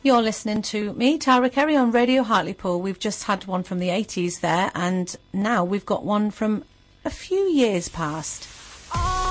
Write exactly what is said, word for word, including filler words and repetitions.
You're listening to me, Tara Kerry, on Radio Hartlepool. We've just had one from the eighties there, and now we've got one from a few years past.